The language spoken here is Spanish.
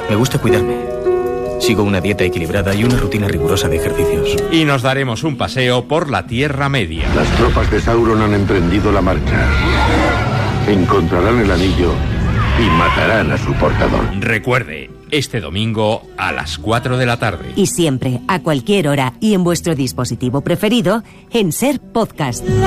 Me gusta cuidarme. Sigo una dieta equilibrada y una rutina rigurosa de ejercicios. Y nos daremos un paseo por la Tierra Media. Las tropas de Sauron han emprendido la marcha. Encontrarán el anillo y matarán a su portador. Recuerde, este domingo a las 4 de la tarde. Y siempre, a cualquier hora y en vuestro dispositivo preferido, en Ser Podcast.